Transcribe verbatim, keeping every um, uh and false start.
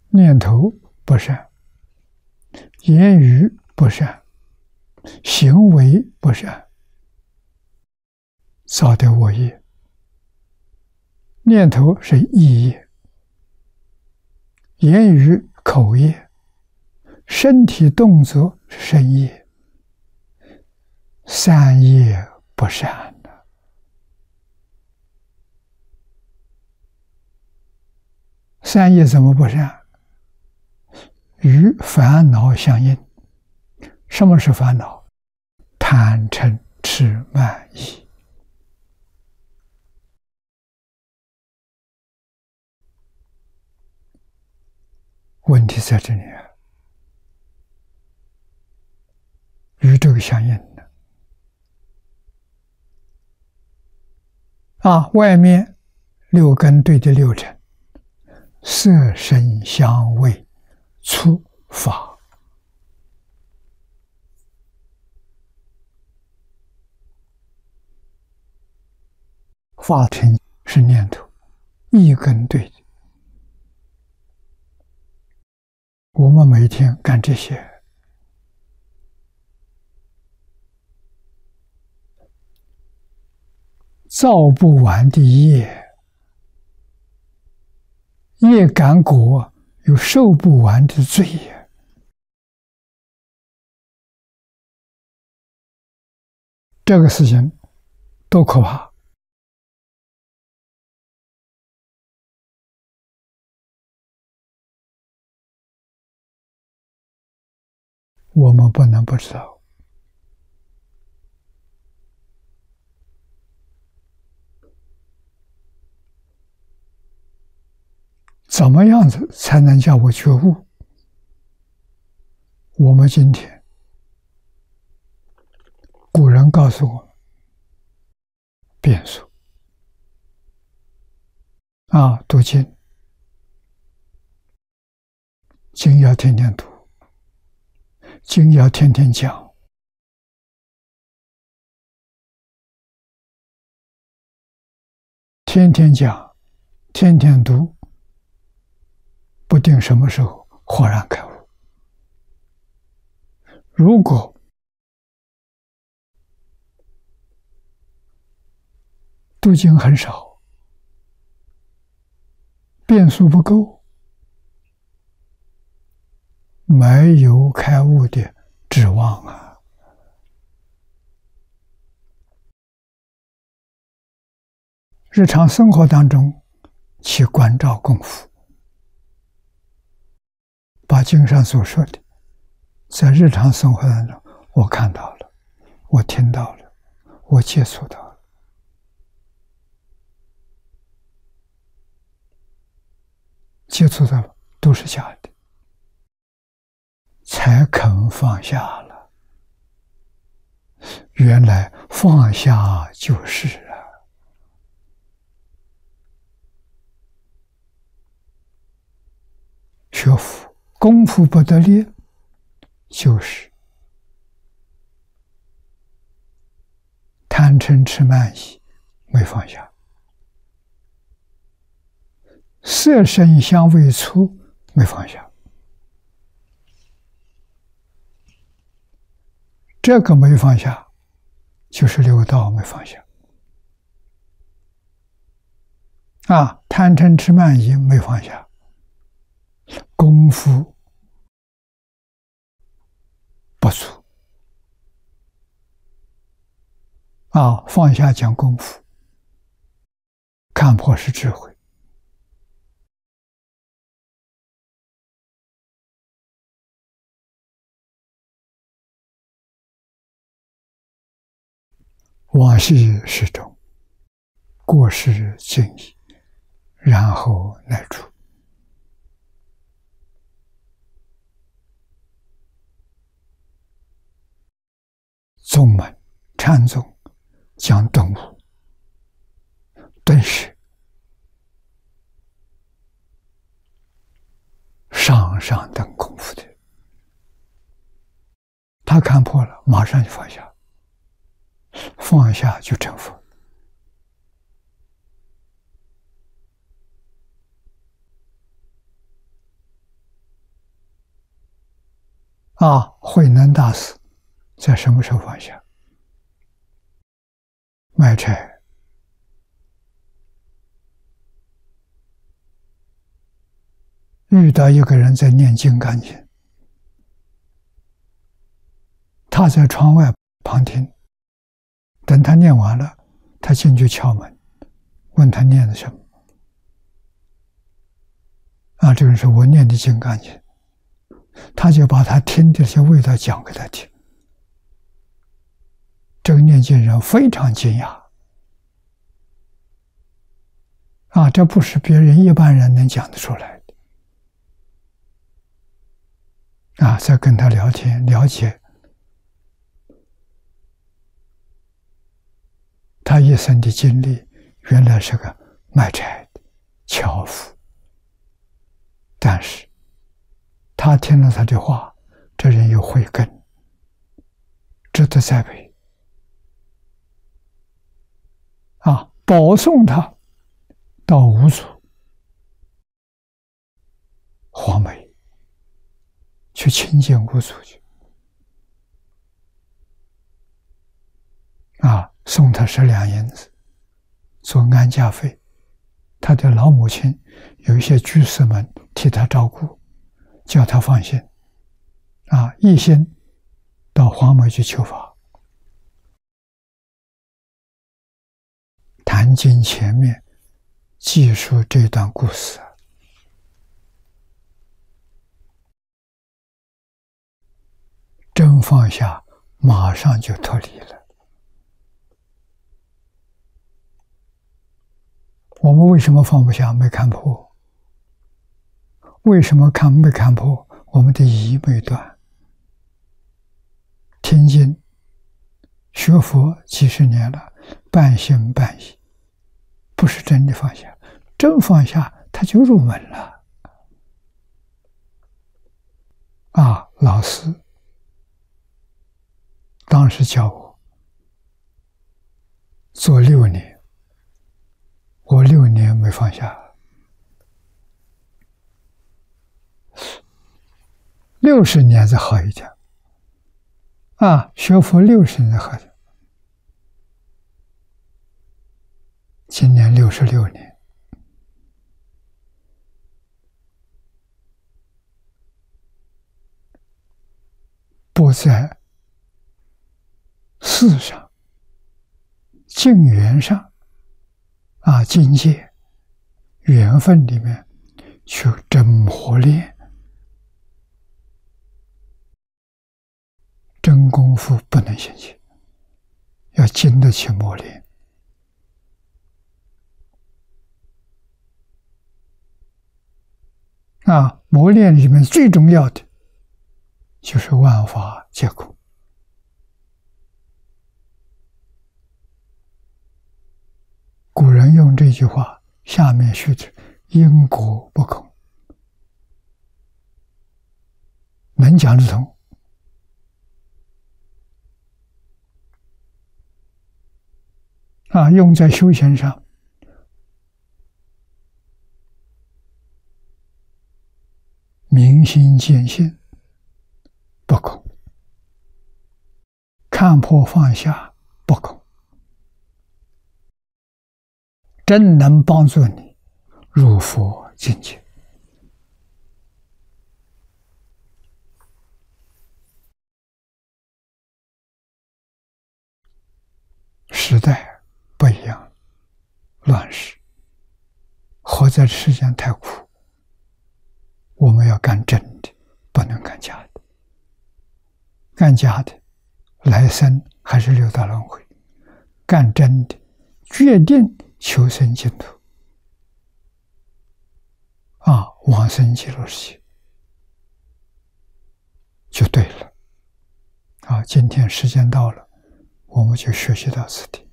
念头不善，言语不善，行为不善，造的恶业。念头是意业，言语口业，身体动作是身业，三业不善的。三业怎么不善？与烦恼相应。什么是烦恼？贪嗔痴慢疑。问题在这里啊，与这个相应的啊，外面六根对的六尘，色声香味触法，法尘是念头，一根对的。我们每天干这些，造不完的业，业感果有受不完的罪业。这个事情多可怕！我们不能不知道。怎么样子才能叫我觉悟？我们今天，古人告诉我们，变数啊，读经，经要天天读，经要天天讲，天天讲，天天读，不定什么时候豁然开悟。如果读经很少，变数不够，没有开悟的指望啊！日常生活当中去关照功夫，把经上所说的，在日常生活当中，我看到了，我听到了，我接触到了。接触到了都是假的，才肯放下了。原来放下就是啊。学佛功夫不得力，就是贪嗔痴慢疑没放下，色声香味触没放下，这个没放下，就是六道没放下啊！贪嗔痴慢疑没放下，功夫不足啊！放下讲功夫，看破是智慧。往昔始终，过失尽已，然后乃出。宗门禅宗讲顿悟、顿识，上上等功夫的，他看破了，马上就放下。放下就成佛。 啊，慧能大师在什么时候放下？卖柴，遇到一个人在念金刚经，他在窗外旁听，等他念完了，他进去敲门，问他念的什么？啊，这个人说：“我念的金刚经。”他就把他听的这些味道讲给他听。这个念经人非常惊讶，啊，这不是别人一般人能讲得出来的。啊，在跟他聊天了解他一生的经历，原来是个卖柴的樵夫，但是他听了他的话，这人有慧根，值得栽培。啊，保送他到五祖、黄梅去亲近五祖去。啊，送他十两银子做安家费。他的老母亲有一些居士们替他照顾，叫他放心。啊，一心到黄梅去求法。谈经前面记述这段故事，真放下，马上就脱离了。我们为什么放不下？没看破。为什么看没看破？我们的疑没断。听经学佛几十年了，半信半疑，不是真的放下。真放下，他就入门了。啊，老师当时教我做六年，我六年没放下，六十年才好一点。啊，学佛六十年好一点。今年六十六年，不在事上、境缘上、啊境界、缘分里面去真磨练，真功夫不能行起，要经得起磨练。啊，磨练里面最重要的就是万法皆空。古人用这句话，下面续的因果不空，能讲得通。啊，用在修行上，明心见性不空，看破放下不空，真能帮助你入佛境界。时代不一样，乱世，活在世间太苦，我们要干真的，不能干假的。干假的，来生还是六道轮回；干真的，决定求生净土。啊，往生极乐世界就对了。啊，今天时间到了，我们就学习到此地。